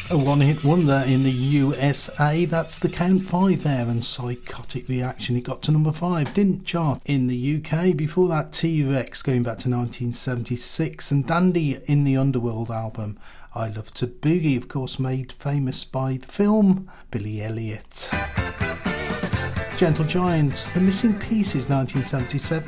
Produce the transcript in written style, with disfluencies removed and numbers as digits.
A one-hit wonder in the USA. That's the Count 5 there, and Psychotic Reaction. It got to number 5, didn't chart in the UK. Before that, T-Rex going back to 1976, and Dandy in the Underworld album I Love to Boogie, of course made famous by the film Billy Elliot. Gentle Giants, The Missing Pieces 1977,